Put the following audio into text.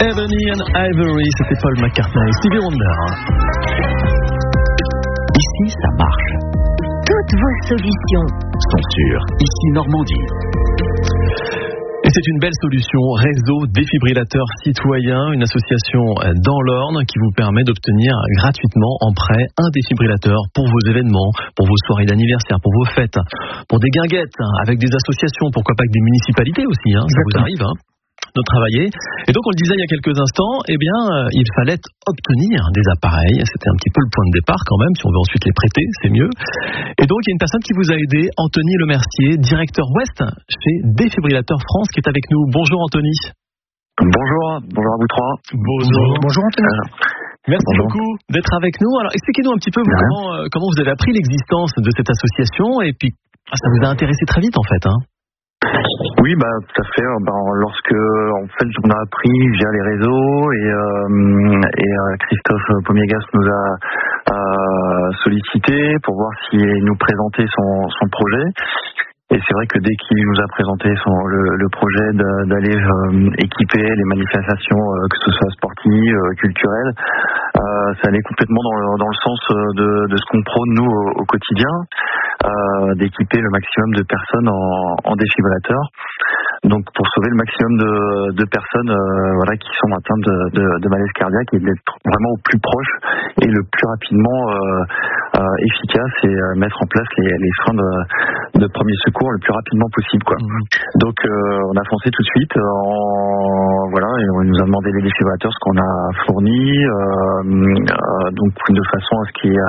Ebony and Ivory, c'était Paul McCartney et Stevie Wonder. Ici, ça marche. Toutes vos solutions sont sur Ici Normandie. Et c'est une belle solution, Réseau Défibrillateur Citoyen, une association dans l'Orne qui vous permet d'obtenir gratuitement en prêt un défibrillateur pour vos événements, pour vos soirées d'anniversaire, pour vos fêtes, pour des guinguettes, avec des associations, pourquoi pas avec des municipalités aussi, ça vous arrive de travailler. Et donc on le disait il y a quelques instants, il fallait obtenir des appareils, c'était un petit peu le point de départ quand même, si on veut ensuite les prêter, c'est mieux. Et donc il y a une personne qui vous a aidé, Anthony Lemercier, directeur Ouest chez Défibrillateur France, qui est avec nous. Bonjour Anthony. Bonjour à vous trois. Bonjour Anthony. Merci beaucoup d'être avec nous. Alors expliquez-nous un petit peu comment vous avez appris l'existence de cette association et puis ça vous a intéressé très vite en fait. Oui, tout à fait. Lorsque on a appris via les réseaux et Christophe Pomiegas nous a sollicité pour voir s'il nous présentait son projet. Et c'est vrai que dès qu'il nous a présenté le projet d'aller équiper les manifestations, que ce soit sportives, culturelles, ça allait complètement dans le sens de ce qu'on prône nous au quotidien, d'équiper le maximum de personnes en défibrillateur. Donc pour sauver le maximum de personnes qui sont atteintes de malaise cardiaque et d'être vraiment au plus proche et le plus rapidement efficace et mettre en place les soins de premier secours le plus rapidement possible quoi. Donc on a foncé tout de suite et on nous a demandé les défibrillateurs, ce qu'on a fourni donc de façon à ce qu'il y ait